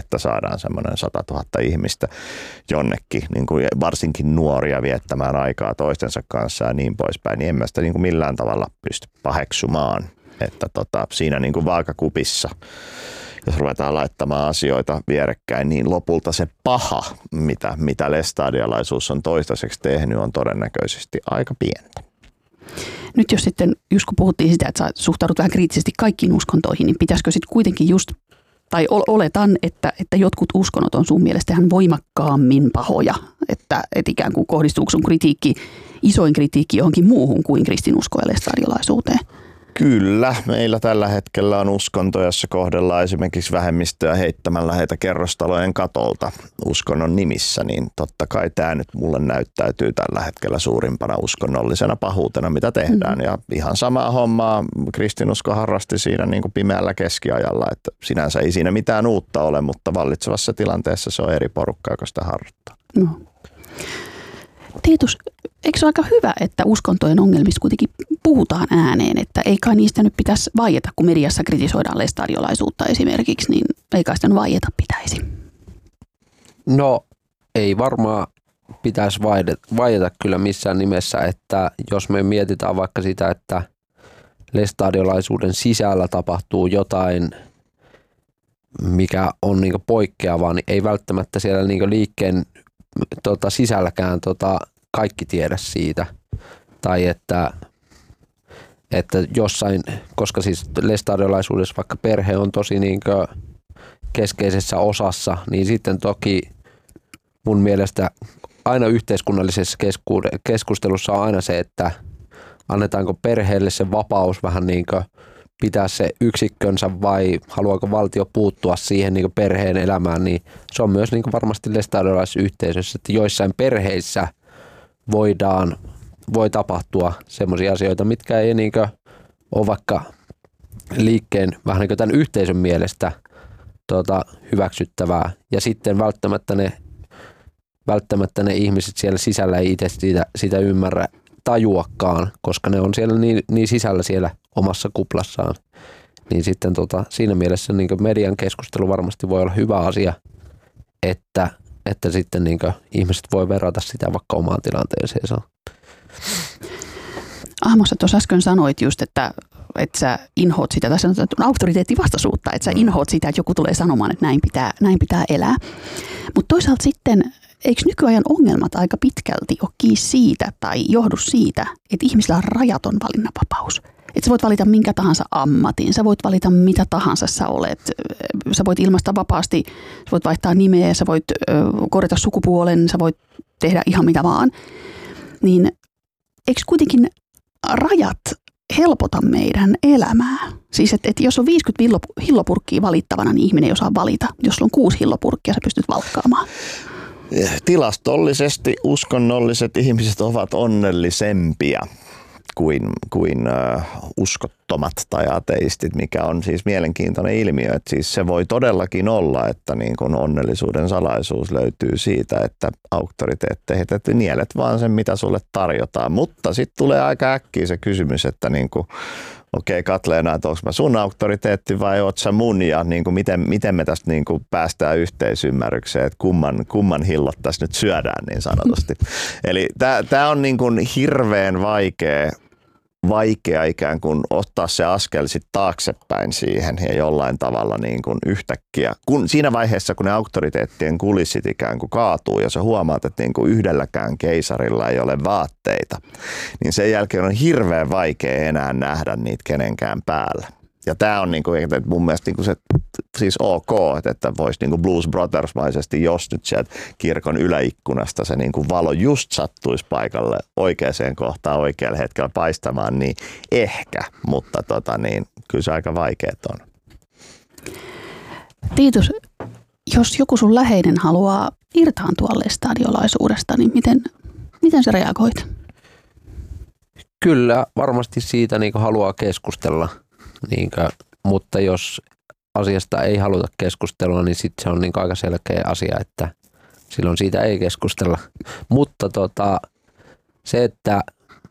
että saadaan semmoinen 100 000 ihmistä jonnekin, niin kuin varsinkin nuoria viettämään aikaa toistensa kanssa ja niin poispäin, niin en mä sitä niin kuin millään tavalla pysty paheksumaan, että siinä niin kuin vaakakupissa, jos ruvetaan laittamaan asioita vierekkäin, niin lopulta se paha, mitä lestadiolaisuus on toistaiseksi tehnyt, on todennäköisesti aika pientä. Nyt jos sitten, just kun puhuttiin sitä, että sä suhtaudut vähän kriittisesti kaikkiin uskontoihin, niin pitäisikö sitten kuitenkin just, tai oletan, että jotkut uskonnot on sun mielestä ihan voimakkaammin pahoja, että ikään kuin kohdistuuko sun isoin kritiikki johonkin muuhun kuin kristinuskoon ja lestadiolaisuuteen? Kyllä, meillä tällä hetkellä on uskonto, jossa kohdellaan esimerkiksi vähemmistöä heittämällä heitä kerrostalojen katolta uskonnon nimissä, niin totta kai tämä nyt mulle näyttäytyy tällä hetkellä suurimpana uskonnollisena pahuutena, mitä tehdään. Ja ihan samaa hommaa kristinusko harrasti siinä niin kuin pimeällä keskiajalla, että sinänsä ei siinä mitään uutta ole, mutta vallitsevassa tilanteessa se on eri porukkaa, joka sitä harjoittaa. No. Tiitus, eikö se ole aika hyvä, että uskontojen ongelmista kuitenkin puhutaan ääneen, että ei kai niistä nyt pitäisi vaieta, kun mediassa kritisoidaan lestadiolaisuutta esimerkiksi, niin ei kai sitä vaieta pitäisi? No ei varmaan pitäisi vaieta kyllä missään nimessä, että jos me mietitään vaikka sitä, että lestadiolaisuuden sisällä tapahtuu jotain, mikä on niinku poikkeavaa, niin ei välttämättä siellä niinku liikkeen sisälläkään kaikki tiedä siitä. Tai että jossain, koska siis lestadiolaisuudessa vaikka perhe on tosi niinkö keskeisessä osassa, niin sitten toki mun mielestä aina yhteiskunnallisessa keskustelussa on aina se, että annetaanko perheelle se vapaus vähän niinkö pitää se yksikkönsä vai haluaako valtio puuttua siihen niin perheen elämään, niin se on myös niin varmasti lestadiolaisessa yhteisössä, että joissain perheissä voi tapahtua semmoisia asioita, mitkä ei niin ole vaikka liikkeen vähän niin tämän yhteisön mielestä hyväksyttävää. Ja sitten välttämättä ne ihmiset siellä sisällä ei itse sitä ymmärrä tajuakaan, koska ne on siellä niin sisällä siellä omassa kuplassaan. Niin sitten siinä mielessä niin median keskustelu varmasti voi olla hyvä asia, että sitten niin ihmiset voi verrata sitä vaikka omaan tilanteeseensa. Ahmossa tuossa äsken sanoit just, että sä inhoat sitä, tässä on auktoriteettivastaisuutta, että sä inhoat sitä, että joku tulee sanomaan, että näin pitää elää. Mutta toisaalta sitten, eikö nykyajan ongelmat aika pitkälti ole kiinni siitä tai johdu siitä, että ihmisillä on rajaton valinnanvapaus? Että sä voit valita minkä tahansa ammatin, sä voit valita mitä tahansa sä olet, sä voit ilmaista vapaasti, sä voit vaihtaa nimeä, sä voit korjata sukupuolen, sä voit tehdä ihan mitä vaan. Niin eikö kuitenkin rajat helpota meidän elämää? Siis että jos on 50 hillopurkkia valittavana, niin ihminen ei osaa valita. Jos sulla on 6 hillopurkkia, sä pystyt valkkaamaan. Tilastollisesti uskonnolliset ihmiset ovat onnellisempia kuin uskottomat tai ateistit, mikä on siis mielenkiintoinen ilmiö. Että siis se voi todellakin olla, että niin kun onnellisuuden salaisuus löytyy siitä, että auktoriteetteihin, että nielet vaan sen, mitä sulle tarjotaan. Mutta sitten tulee aika äkkiä se kysymys, että niin kuin, okei, Katleena, että onko mä sun auktoriteetti vai oot sä mun ja niin kuin miten me tästä niin kuin päästään yhteisymmärrykseen, että kumman hillot tässä nyt syödään niin sanotusti. Eli tämä on niin kuin hirveän vaikea ikään kuin ottaa se askel sitten taaksepäin siihen ja jollain tavalla niin kuin yhtäkkiä. Siinä vaiheessa, kun ne auktoriteettien kulissit ikään kuin kaatuu ja sä huomaat, että niin kuin yhdelläkään keisarilla ei ole vaatteita, niin sen jälkeen on hirveän vaikea enää nähdä niitä kenenkään päällä. Ja tämä on niinku, että mun mielestä niinku se siis ok, että voisi niinku Blues Brothers-maisesti, jos nyt sieltä kirkon yläikkunasta se niinku valo just sattuisi paikalle oikeaan kohtaan oikealla hetkellä paistamaan, niin ehkä, mutta kyllä se aika vaikeet on. Tiitus, jos joku sun läheinen haluaa irtaantua lestadiolaisuudesta, niin miten sä reagoit? Kyllä, varmasti siitä niinku haluaa keskustella. Mutta jos asiasta ei haluta keskustella, niin sitten se on niin aika selkeä asia, että silloin siitä ei keskustella. Mutta se, että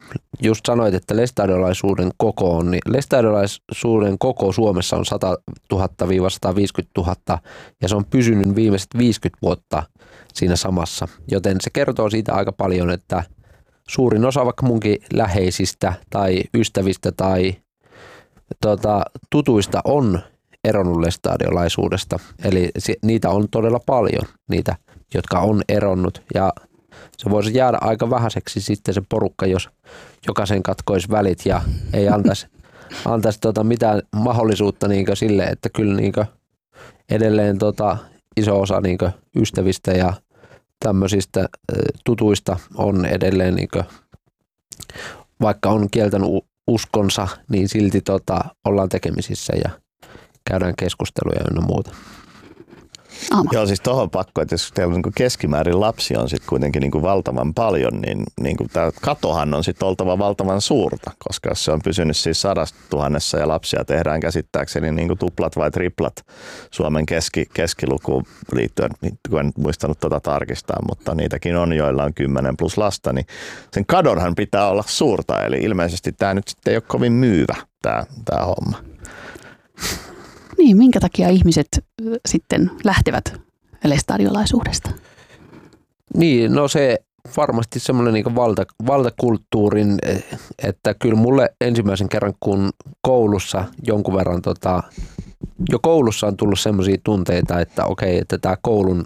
just sanoit, että lestadiolaisuuden koko on, niin lestadiolaisuuden koko Suomessa on 100 000-150 000 ja se on pysynyt viimeiset 50 vuotta siinä samassa. Joten se kertoo siitä aika paljon, että suurin osa vaikka munkin läheisistä tai ystävistä tai tutuista on eronnut lestadiolaisuudesta. Eli niitä on todella paljon, niitä, jotka on eronnut ja se voisi jäädä aika vähäiseksi sitten se porukka, jos jokaisen katkoisi välit ja ei antaisi mitään mahdollisuutta sille, että kyllä edelleen iso osa ystävistä ja tämmöisistä tutuista on edelleen, vaikka on kieltänyt uskonsa, niin silti ollaan tekemisissä ja käydään keskusteluja ynnä muuta. Joo, siis tuohon pakko, että jos teillä keskimäärin lapsi on sitten kuitenkin valtavan paljon, niin tämä katohan on sitten oltava valtavan suurta, koska jos se on pysynyt siis 100 000 ja lapsia tehdään käsittääkseni tuplat vai triplat Suomen keskilukuun liittyen, kun en muistanut tarkistaa, mutta niitäkin on, joilla on 10 plus lasta, niin sen kadonhan pitää olla suurta, eli ilmeisesti tämä nyt sitten ei ole kovin myyvä tämä homma. Niin, minkä takia ihmiset sitten lähtevät lestadiolaisuudesta? Niin, no se varmasti semmoinen valtakulttuurin, että kyllä mulle ensimmäisen kerran kun koulussa jonkun verran, jo koulussa on tullut semmoisia tunteita, että okei, että tämä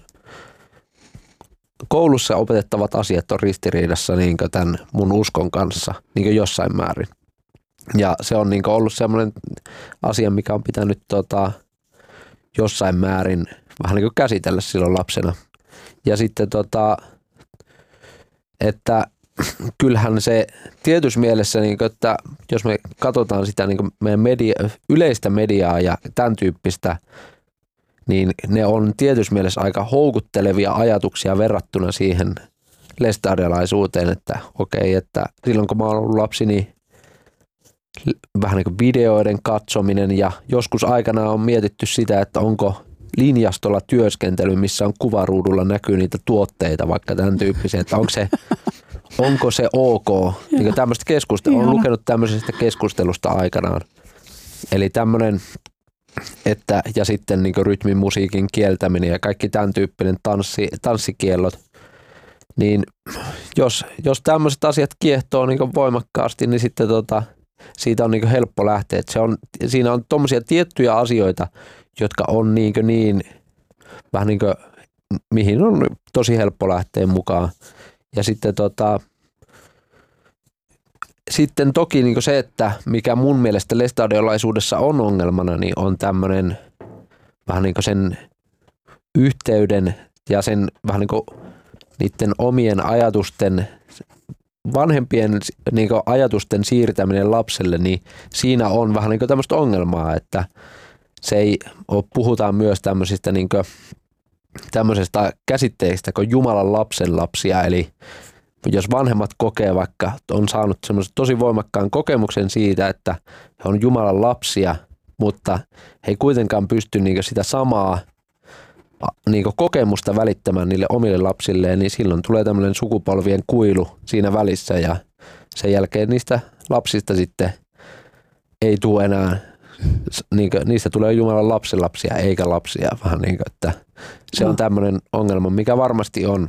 koulussa opetettavat asiat on ristiriidassa tämän mun uskon kanssa jossain määrin. Ja se on ollut semmoinen asia, mikä on pitänyt jossain määrin vähän käsitellä silloin lapsena. Ja sitten että kyllähän se tietyssä mielessä, että jos me katsotaan sitä meidän yleistä mediaa ja tämän tyyppistä, niin ne on tietyssä mielessä aika houkuttelevia ajatuksia verrattuna siihen lestadiolaisuuteen, että okei, että silloin kun mä oon ollut lapsi, niin vähän videoiden katsominen ja joskus aikanaan on mietitty sitä, että onko linjastolla työskentely, missä on kuvaruudulla näkyy niitä tuotteita, vaikka tämän tyyppisiä, että onko se ok. Tämmöistä keskustelua, olen lukenut tämmöisestä keskustelusta aikanaan. Eli tämmöinen, että ja sitten rytmimusiikin kieltäminen ja kaikki tämän tyyppinen tanssikiellot, niin jos tämmöiset asiat kiehtoo voimakkaasti, niin sitten siitä on helppo lähteä. Että siinä on tommosia tiettyjä asioita, jotka on vähän mihin on tosi helppo lähteä mukaan. Ja sitten sitten toki se, että mikä mun mielestä lestadiolaisuudessa on ongelmana, niin on tämmöinen vähän sen yhteyden ja sen vähän niiden omien ajatusten vanhempien ajatusten siirtäminen lapselle, niin siinä on vähän tämmöistä ongelmaa, että se ei puhutaan myös tämmöisestä käsitteistä kuin Jumalan lapsenlapsia, eli jos vanhemmat kokee vaikka, on saanut semmoisen tosi voimakkaan kokemuksen siitä, että he on Jumalan lapsia, mutta he ei kuitenkaan pysty sitä samaa kokemusta välittämään niille omille lapsilleen, niin silloin tulee tämmöinen sukupolvien kuilu siinä välissä ja sen jälkeen niistä lapsista sitten ei tule enää, niistä tulee Jumalan lapsenlapsia eikä lapsia, vähän että se on tämmöinen ongelma, mikä varmasti on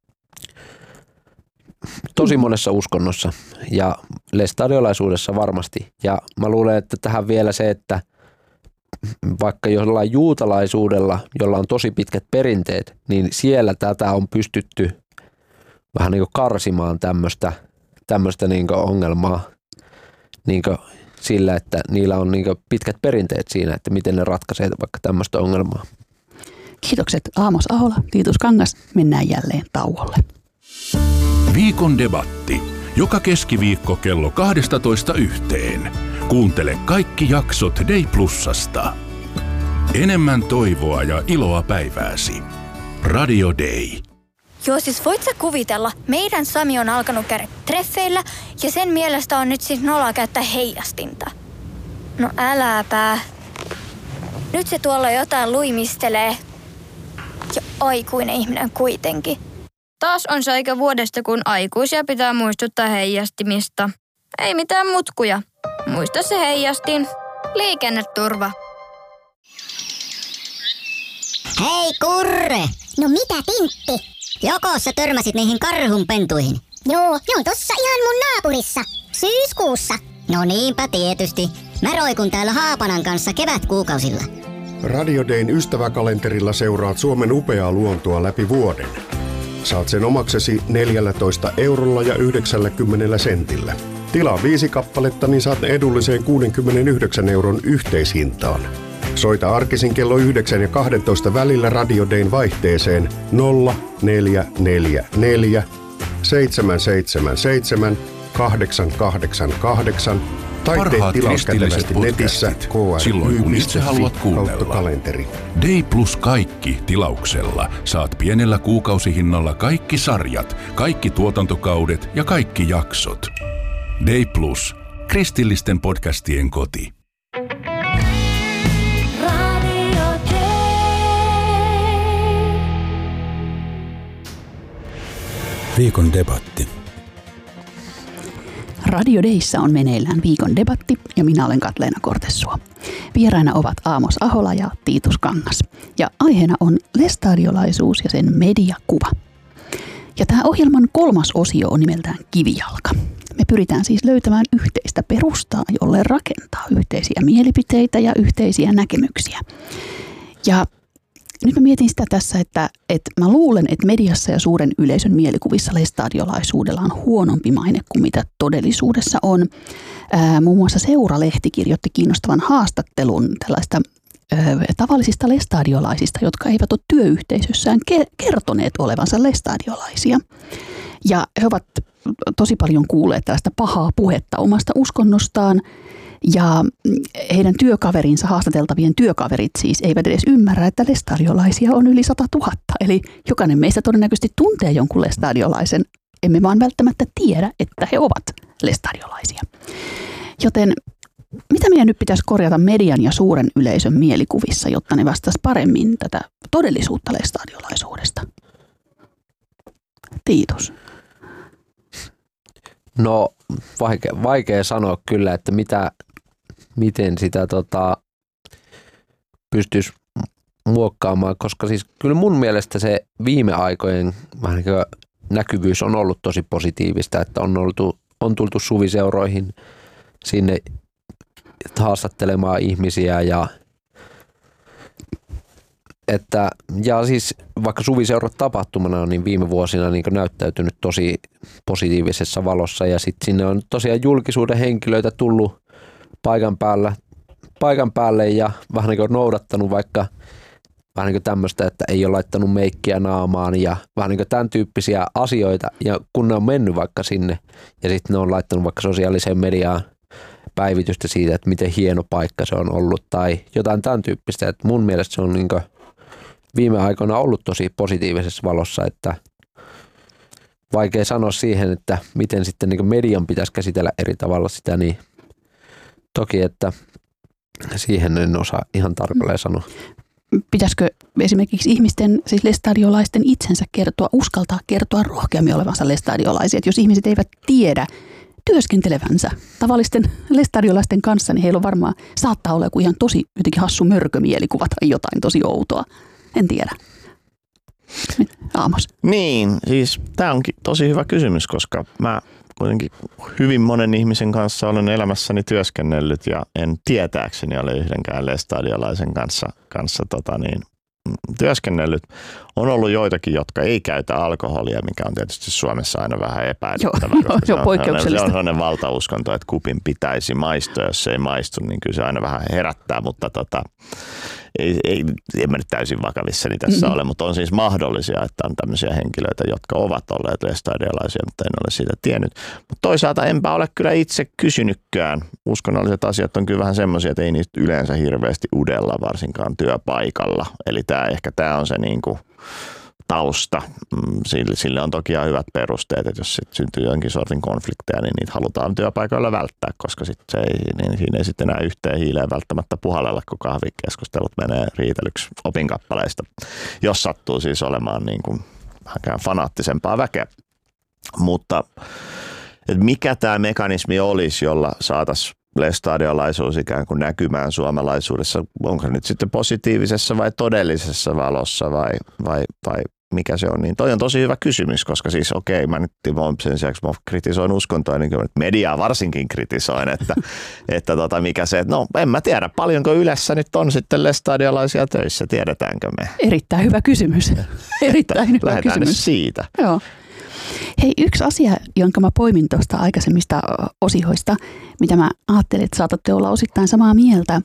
tosi monessa uskonnossa ja lestadiolaisuudessa varmasti. Ja mä luulen, että tähän vielä se, että vaikka jollain juutalaisuudella, jolla on tosi pitkät perinteet, niin siellä tätä on pystytty vähän karsimaan tämmöistä ongelmaa sillä, että niillä on pitkät perinteet siinä, että miten ne ratkaisee vaikka tämmöistä ongelmaa. Kiitokset Aamos Ahola, Titus Kangas. Mennään jälleen tauolle. Viikon debatti. Joka keskiviikko kello 12:00. Kuuntele kaikki jaksot Day Plusasta. Enemmän toivoa ja iloa päivääsi. Radio Day. Joo, siis voit sä kuvitella, meidän Sami on alkanut käydä treffeillä ja sen mielestä on nyt siis noloa käyttää heijastinta. No äläpä. Nyt se tuolla jotain luimistelee. Ja aikuinen ihminen kuitenkin. Taas on se aika vuodesta, kun aikuisia pitää muistuttaa heijastimista. Ei mitään mutkuja. Muista se heijastin. Liikenneturva. Hei Kurre! No mitä Tintti? Joko sä törmäsit niihin karhunpentuihin? Joo, ne on tossa ihan mun naapurissa. Syyskuussa. No niinpä tietysti. Mä roikun täällä Haapanan kanssa kevätkuukausilla. Radio Dayn ystäväkalenterilla seuraat Suomen upeaa luontoa läpi vuoden. Saat sen omaksesi 14,90 €. Tilaa 5 kappaletta, niin saat ne edulliseen 69 € yhteishintaan. Soita arkisin kello 9 ja 12 välillä Radio Dayn vaihteeseen 0444 777 888 tai tee Parhaat tilaus kristilliset kätevästi netissä podcastit, silloin kun itse haluat kuunnella. kalenteri. Day Plus kaikki tilauksella. Saat pienellä kuukausihinnalla kaikki sarjat, kaikki tuotantokaudet ja kaikki jaksot. Day Plus. Kristillisten podcastien koti. Viikon debatti. Radio Dayssä on meneillään viikon debatti ja minä olen Katleena Kortessuo. Vieraina ovat Aamos Ahola ja Tiitus Kangas. Ja aiheena on lestadiolaisuus ja sen mediakuva. Ja tämä ohjelman 3. osio on nimeltään Kivijalka. Me pyritään siis löytämään yhteistä perustaa, jolle rakentaa yhteisiä mielipiteitä ja yhteisiä näkemyksiä. Ja nyt mä mietin sitä tässä, että mä luulen, että mediassa ja suuren yleisön mielikuvissa lestadiolaisuudella on huonompi maine kuin mitä todellisuudessa on. Muun muassa Seura-lehti kirjoitti kiinnostavan haastattelun tällaista tavallisista lestadiolaisista, jotka eivät ole työyhteisössään kertoneet olevansa lestadiolaisia. Ja he ovat tosi paljon kuulleet tällaista pahaa puhetta omasta uskonnostaan. Ja heidän työkaverinsa, haastateltavien työkaverit siis, eivät edes ymmärrä, että lestadiolaisia on yli 100 000. Eli jokainen meistä todennäköisesti tuntee jonkun lestadiolaisen, emme vaan välttämättä tiedä, että he ovat lestadiolaisia. Joten mitä meidän nyt pitäisi korjata median ja suuren yleisön mielikuvissa, jotta ne vastaisi paremmin tätä todellisuutta lestadiolaisuudesta? Tiitus. No vaikea sanoa kyllä, että miten sitä pystyisi muokkaamaan, koska siis kyllä mun mielestä se viime aikojen vähän niin kuin näkyvyys on ollut tosi positiivista, että on tultu suviseuroihin sinne haastattelemaan ihmisiä ja siis vaikka suviseurat tapahtumana on niin viime vuosina niin näyttäytynyt tosi positiivisessa valossa ja sitten sinne on tosiaan julkisuuden henkilöitä tullut paikan päälle ja vähän niin kuin noudattanut vaikka vähän niin kuin tämmöistä, että ei ole laittanut meikkiä naamaan ja vähän niin kuin tämän tyyppisiä asioita ja kun ne on mennyt vaikka sinne ja sitten ne on laittanut vaikka sosiaaliseen mediaan päivitystä siitä, että miten hieno paikka se on ollut tai jotain tämän tyyppistä, että mun mielestä se on niin kuin viime aikoina ollut tosi positiivisessa valossa, että vaikea sanoa siihen, että miten sitten niin median pitäisi käsitellä eri tavalla sitä, niin toki, että siihen en osaa ihan tarkalleen sanoa. Pitäisikö esimerkiksi ihmisten, siis lestadiolaisten itsensä uskaltaa kertoa rohkeammin olevansa lestadiolaisia, että jos ihmiset eivät tiedä työskentelevänsä tavallisten lestadiolaisten kanssa, niin heillä on varmaan, saattaa olla joku ihan tosi jotenkin hassu mörkömielikuva tai jotain tosi outoa. En tiedä. Aamos. Niin, siis tämä onkin tosi hyvä kysymys, koska mä kuitenkin hyvin monen ihmisen kanssa olen elämässäni työskennellyt ja en tietääkseni ole yhdenkään lestadiolaisen kanssa työskennellyt. On ollut joitakin, jotka ei käytä alkoholia, mikä on tietysti Suomessa aina vähän epäilyttävää. Se on poikkeuksellista. Se on sellainen valtauskonto, että kupin pitäisi maistua. Jos se ei maistu, niin kyllä se aina vähän herättää, mutta en mä nyt täysin vakavissani tässä ole, mutta on siis mahdollisia, että on tämmöisiä henkilöitä, jotka ovat olleet lestadiolaisia, mutta en ole siitä tiennyt. Mutta toisaalta enpä ole kyllä itse kysynytkään. Uskonnolliset asiat on kyllä vähän semmoisia, että ei niistä yleensä hirveästi udella, varsinkaan työpaikalla. Eli tämä on se niinku tausta. Sille on toki ihan hyvät perusteet, että jos syntyy jonkin sortin konflikteja, niin niitä halutaan työpaikoilla välttää, koska siinä ei sitten enää yhteen hiileen välttämättä puhallella, kun kahvikeskustelut menee riitelyksi opinkappaleista, jos sattuu siis olemaan niin kuin fanaattisempaa väkeä. Mutta että mikä tämä mekanismi olisi, jolla saataisiin lestadiolaisuus ikään kuin näkymään suomalaisuudessa, onko se nyt sitten positiivisessa vai todellisessa valossa vai mikä se on, niin toi on tosi hyvä kysymys, koska siis mä nyt sen sijaan, mä kritisoin uskontoa, niin kyllä mediaa varsinkin kritisoin, että mikä se, no en mä tiedä, paljonko Ylessä nyt on sitten lestadiolaisia töissä, tiedetäänkö me? Erittäin hyvä kysymys. Erittäin hyvä Lähdetään kysymys. nyt siitä. Joo. Hei, yksi asia, jonka mä poimin tuosta aikaisemmista osioista, mitä mä ajattelin, että saatatte olla osittain samaa mieltä.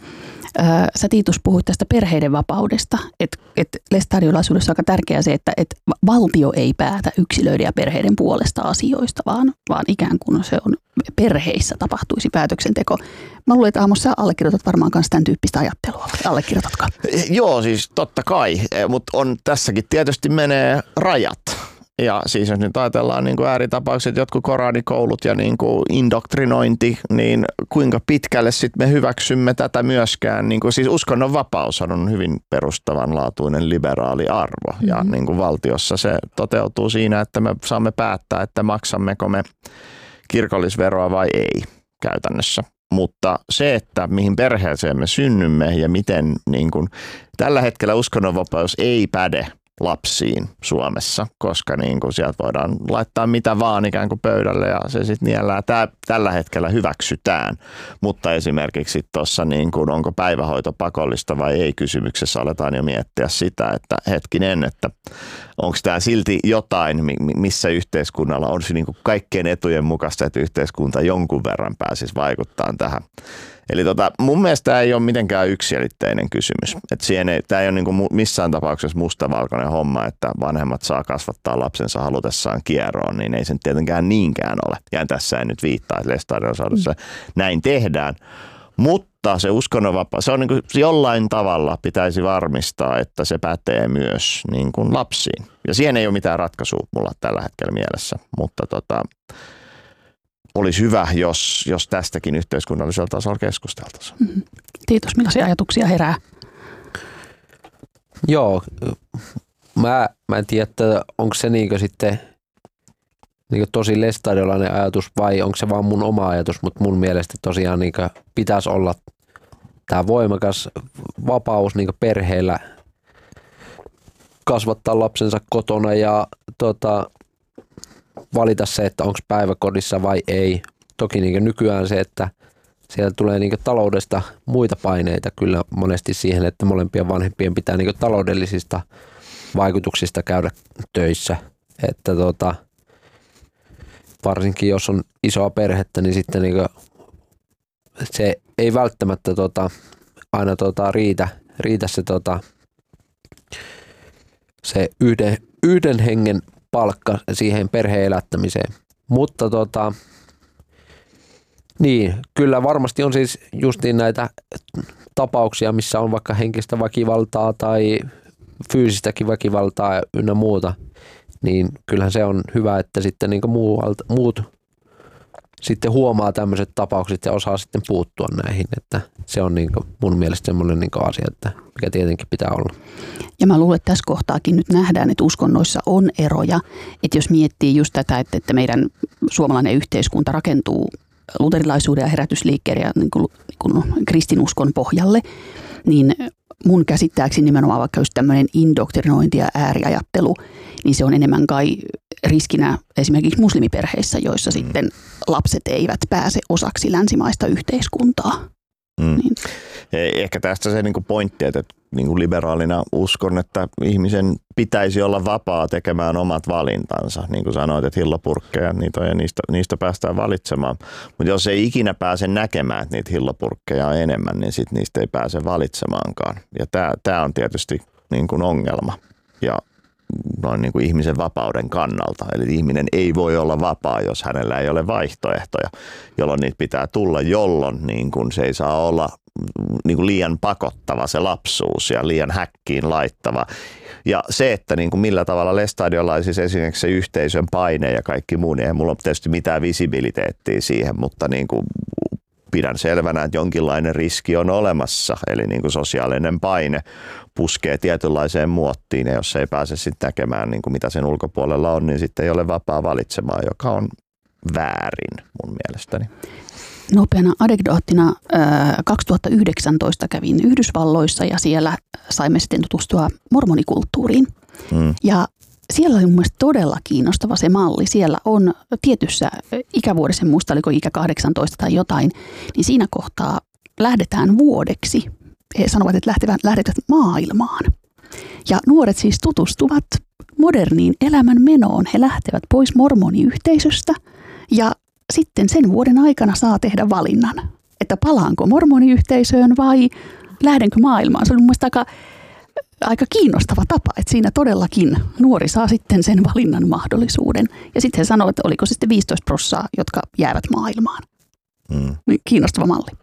Sä Tiitus puhuit tästä perheiden vapaudesta, että lestadiolaisuudessa on aika tärkeää se, että valtio ei päätä yksilöiden ja perheiden puolesta asioista, vaan ikään kuin se on perheissä tapahtuisi päätöksenteko. Mä luulen, että Aamos, sä allekirjoitat varmaan myös tämän tyyppistä ajattelua. Allekirjoitatko? Joo, siis totta kai, mutta on tässäkin tietysti menee rajat. Ja siis jos nyt ajatellaan niin kuin ääritapaukset, jotkut koranikoulut ja niin kuin indoktrinointi, niin kuinka pitkälle sitten me hyväksymme tätä myöskään. Niin kuin, siis uskonnonvapaus on hyvin perustavanlaatuinen liberaali arvo ja niin kuin valtiossa se toteutuu siinä, että me saamme päättää, että maksammeko me kirkollisveroa vai ei käytännössä. Mutta se, että mihin perheeseen me synnymme ja miten niin kuin, tällä hetkellä uskonnonvapaus ei päde lapsiin Suomessa, koska niin kuin sieltä voidaan laittaa mitä vaan ikään kuin pöydälle ja se sitten niellään. Tällä hetkellä hyväksytään, mutta esimerkiksi tuossa niin kuin onko päivähoito pakollista vai ei kysymyksessä aletaan jo miettiä sitä, että hetkinen, että onko tämä silti jotain, missä yhteiskunnalla on niin kuin kaikkien etujen mukaista, että yhteiskunta jonkun verran pääsisi vaikuttamaan tähän. Eli mun mielestä tämä ei ole mitenkään yksiselitteinen kysymys. Tämä ei ole niin kuin missään tapauksessa mustavalkoinen homma, että vanhemmat saa kasvattaa lapsensa halutessaan kieroon, niin ei sen tietenkään niinkään ole. Ja tässä ei nyt viittaa, että lestadiolaisuudessa näin tehdään. Mutta se uskonnonvapaus, se on niin kuin jollain tavalla pitäisi varmistaa, että se pätee myös niin kuin lapsiin. Ja siihen ei ole mitään ratkaisua mulla tällä hetkellä mielessä, mutta olisi hyvä, jos tästäkin yhteiskunnallisella tasolla keskusteltaisiin. Kiitos. Millaisia ajatuksia herää? Joo, mä en tiedä, että onko se niinkö sitten niinkö tosi lestadiolainen ajatus vai onko se vaan mun oma ajatus, mutta mun mielestä tosiaan niinkö pitäisi olla tämä voimakas vapaus niinkö perheellä kasvattaa lapsensa kotona ja valita se, että onko päiväkodissa vai ei. Toki niin nykyään se, että siellä tulee niin taloudesta muita paineita kyllä monesti siihen, että molempien vanhempien pitää niin taloudellisista vaikutuksista käydä töissä. Että varsinkin jos on isoa perhettä, niin sitten niin se ei välttämättä aina riitä se yhden hengen palkka siihen perheen elättämiseen. Mutta niin, kyllä varmasti on siis justiin näitä tapauksia, missä on vaikka henkistä väkivaltaa tai fyysistäkin väkivaltaa ynnä muuta. Niin kyllähän se on hyvä, että sitten niin muut sitten huomaa tämmöiset tapaukset ja osaa sitten puuttua näihin. Että se on niin mun mielestä semmoinen niin asia, että mikä tietenkin pitää olla. Ja mä luulen, että tässä kohtaakin nyt nähdään, että uskonnoissa on eroja. Että jos miettii just tätä, että meidän suomalainen yhteiskunta rakentuu luterilaisuuden ja herätysliikkeiden ja niin kuin kristinuskon pohjalle, niin mun käsittääkseni nimenomaan vaikka just tämmöinen indoktrinointi ja ääriajattelu, niin se on enemmän kai riskinä esimerkiksi muslimiperheissä, joissa sitten lapset eivät pääse osaksi länsimaista yhteiskuntaa. Niin. Ehkä tästä se niinku pointti, että niinku liberaalina uskon, että ihmisen pitäisi olla vapaa tekemään omat valintansa. Niin kuin sanoit, että hillopurkkeja niitä on ja niistä päästään valitsemaan. Mutta jos ei ikinä pääse näkemään, että niitä hillopurkkeja on enemmän, niin sit niistä ei pääse valitsemaankaan. Ja tämä on tietysti niin kuin ongelma ja noin niin kuin ihmisen vapauden kannalta. Eli ihminen ei voi olla vapaa, jos hänellä ei ole vaihtoehtoja, jolloin niitä pitää tulla, jolloin niin kuin se ei saa olla niin kuin liian pakottava se lapsuus ja liian häkkiin laittava. Ja se, että niin kuin millä tavalla lestadiolaisissa esimerkiksi se yhteisön paine ja kaikki muu, niin ei mulla ole tietysti mitään visibiliteettiä siihen, mutta niin kuin pidän selvänä, että jonkinlainen riski on olemassa, eli niin kuin sosiaalinen paine puskee tietynlaiseen muottiin, ja jos ei pääse sitten näkemään, niin kuin mitä sen ulkopuolella on, niin sitten ei ole vapaa valitsemaan, joka on väärin mun mielestäni. Nopeana anekdoottina 2019 kävin Yhdysvalloissa ja siellä saimme sitten tutustua mormonikulttuuriin. Ja siellä oli mun mielestä todella kiinnostava se malli. Siellä on tietyssä ikävuodessa, en muista oliko ikä 18 tai jotain, niin siinä kohtaa lähdetään vuodeksi. He sanovat, että lähdetään maailmaan. Ja nuoret siis tutustuvat moderniin elämän menoon. He lähtevät pois mormoniyhteisöstä ja sitten sen vuoden aikana saa tehdä valinnan, että palaanko mormoniyhteisöön vai lähdenkö maailmaan. Se on mun mielestä aika kiinnostava tapa, että siinä todellakin nuori saa sitten sen valinnan mahdollisuuden. Ja sitten he sanovat, että oliko se sitten 15%, jotka jäävät maailmaan. Kiinnostava malli.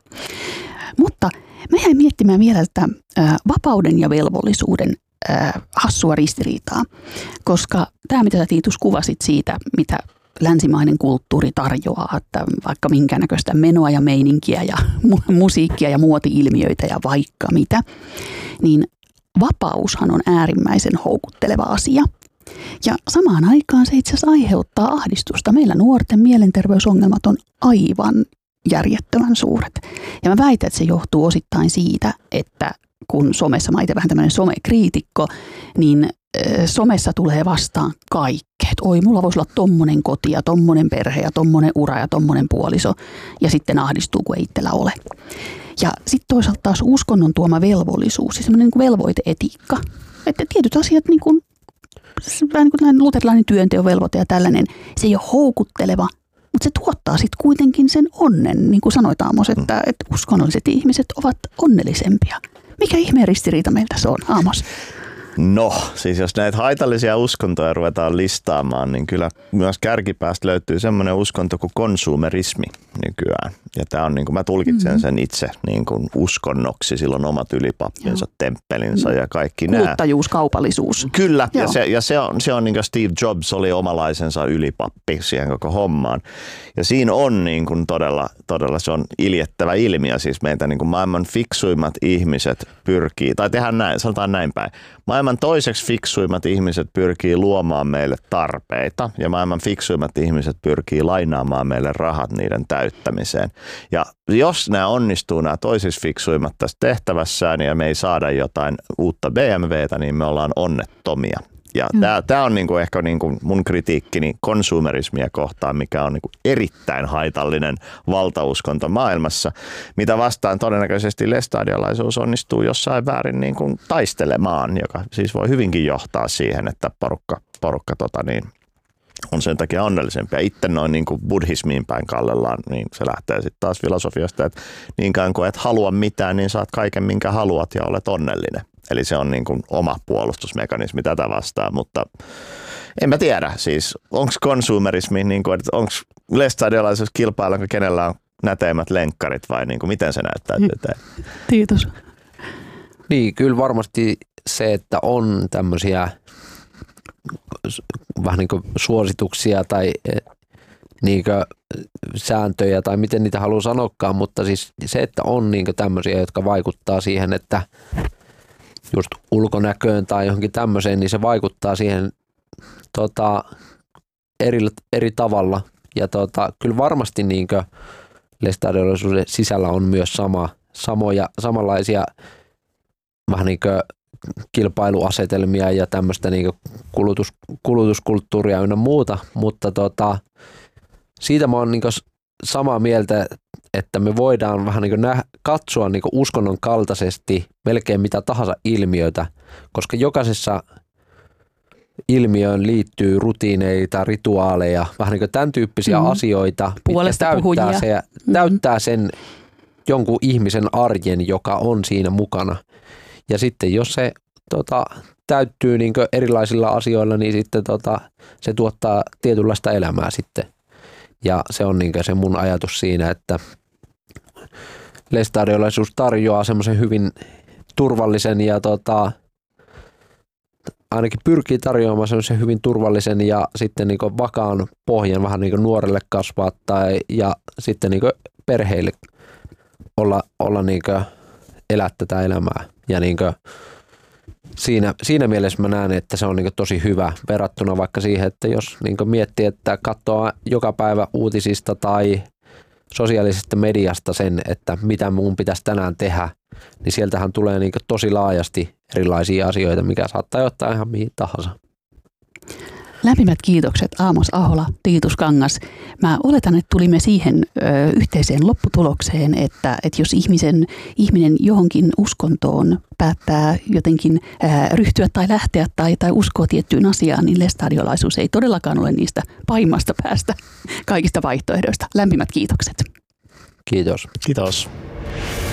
Mutta mä jäin miettimään vielä tätä vapauden ja velvollisuuden hassua ristiriitaa, koska tämä, mitä sä Tiitus kuvasit siitä, mitä länsimainen kulttuuri tarjoaa, että vaikka minkä näköistä menoa ja meininkiä ja musiikkia ja muoti-ilmiöitä ja vaikka mitä, niin vapaushan on äärimmäisen houkutteleva asia. Ja samaan aikaan se itse asiassa aiheuttaa ahdistusta. Meillä nuorten mielenterveysongelmat on aivan järjettömän suuret. Ja mä väitän, että se johtuu osittain siitä, että kun somessa, mä itse vähän tämmöinen somekriitikko, niin somessa tulee vastaan kaikkea. Oi, mulla voisi olla tommonen koti ja tommonen perhe ja tommonen ura ja tommonen puoliso. Ja sitten ahdistuu, kun ei itsellä ole. Ja sitten toisaalta taas uskonnon tuoma velvollisuus ja semmoinen niin kuin velvoiteetiikka. Että tietyt asiat, niin kuin, vähän niin kuin luterilainen työnteon velvoite ja tällainen, se ei ole houkutteleva, mutta se tuottaa sitten kuitenkin sen onnen. Niin kuin sanoit Aamos, että uskonnolliset ihmiset ovat onnellisempia. Mikä ihmeen ristiriita meiltä se on, Aamos? No, siis jos näitä haitallisia uskontoja ruvetaan listaamaan, niin kyllä myös kärkipäästä löytyy semmoinen uskonto kuin konsumerismi nykyään. Ja tämä on, niin kuin mä tulkitsen sen itse niin kuin uskonnoksi, silloin omat ylipappinsa, temppelinsä ja kaikki nämä. Kuluttajuus, kaupallisuus. Kyllä, ja se on niin kuin Steve Jobs oli omalaisensa ylipappi siihen koko hommaan. Ja siinä on niin kuin todella se on iljettävä ilmiö, siis meitä niin kuin maailman fiksuimmat ihmiset pyrkii, tai tehdään näin, sanotaan näin päin. Maailman toiseksi fiksuimmat ihmiset pyrkii luomaan meille tarpeita ja maailman fiksuimmat ihmiset pyrkii lainaamaan meille rahat niiden täyttämiseen. Ja jos nämä onnistuu, nämä toiseksi fiksuimmat tässä tehtävässään ja me ei saada jotain uutta BMWtä, niin me ollaan onnettomia. Ja tämä on niinku ehkä niinku mun kritiikkini konsumerismia kohtaan, mikä on niinku erittäin haitallinen valtauskonto maailmassa, mitä vastaan todennäköisesti lestadiolaisuus onnistuu jossain väärin niinku taistelemaan, joka siis voi hyvinkin johtaa siihen, että porukka on sen takia onnellisempia. Itse noin niinku buddhismiin päin kallellaan, niin se lähtee sitten taas filosofiasta, että niinkään kuin et halua mitään, niin saat kaiken minkä haluat ja olet onnellinen. Eli se on niin kuin oma puolustusmekanismi tätä vastaan, mutta en mä tiedä. Siis onko konsumerismi, niin kuin, onko lestadiolaisuus kilpailulla, kenellä on näteimmät lenkkarit vai niin kuin, miten se näyttää? Kiitos. Niin, kyllä varmasti se, että on tämmöisiä vähän niin kuin suosituksia tai niin kuin sääntöjä tai miten niitä haluaa sanoakaan, mutta siis se, että on niin kuin tämmöisiä, jotka vaikuttaa siihen, että just ulkonäköön tai johonkin tämmöiseen, niin se vaikuttaa siihen eri tavalla. Ja kyllä varmasti niinkö lestadiolaisuuden sisällä on myös samanlaisia vähän niinkö kilpailuasetelmia ja tämmöistä niinkö kulutuskulttuuria ynnä muuta, mutta siitä mä oon niinkö samaa mieltä, että me voidaan vähän niin kuin katsoa niin kuin uskonnon kaltaisesti melkein mitä tahansa ilmiötä, koska jokaisessa ilmiöön liittyy rutiineita, rituaaleja, vähän niin kuin tämän tyyppisiä asioita, mitkä täyttää sen jonkun ihmisen arjen, joka on siinä mukana. Ja sitten jos se täyttyy niin kuin erilaisilla asioilla, niin sitten se tuottaa tietynlaista elämää sitten. Ja se on niin kuin se mun ajatus siinä, että lestadiolaisuus tarjoaa semmoisen hyvin turvallisen ja ainakin pyrkii tarjoamaan semmoisen hyvin turvallisen ja sitten niin kuin vakaan pohjan vähän niin kuin nuorelle kasvaa ja sitten niin kuin perheille olla niin kuin elää tätä elämää. Ja niin kuin siinä mielessä mä näen, että se on niin tosi hyvä verrattuna vaikka siihen, että jos niin miettii, että katsoo joka päivä uutisista tai sosiaalisesta mediasta sen, että mitä mun pitäisi tänään tehdä, niin sieltähän tulee niin tosi laajasti erilaisia asioita, mikä saattaa johtaa ihan mihin tahansa. Lämpimät kiitokset Aamos Ahola, Tiitus Kangas. Mä oletan, että tulimme siihen yhteiseen lopputulokseen, että jos ihminen johonkin uskontoon päättää jotenkin ryhtyä tai lähteä tai uskoa tiettyyn asiaan, niin lestadiolaisuus ei todellakaan ole niistä pahimmasta päästä kaikista vaihtoehdoista. Lämpimät kiitokset. Kiitos. Kiitos.